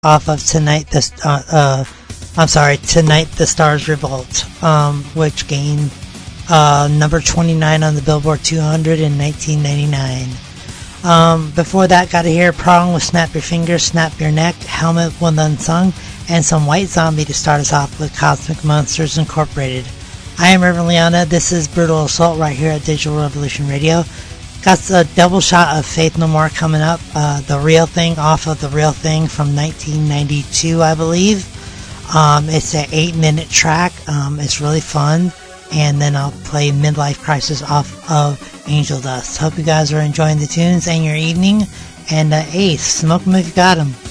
off of Tonight the Stars Revolt, which gained number 29 on the Billboard 200 in 1999. Before that, got to hear Prong with Snap Your Fingers, Snap Your Neck, Helmet with Unsung, and some White Zombie to start us off with Cosmic Monsters Incorporated. I am Reverend Leona. This is Brutal Assault right here at Digital Revolution Radio. Got a double shot of Faith No More coming up. The Real Thing off of The Real Thing from 1992, I believe. It's an 8-minute track. It's really fun. And then I'll play Midlife Crisis off of Angel Dust. Hope you guys are enjoying the tunes and your evening. And Ace, smoke them if you got them.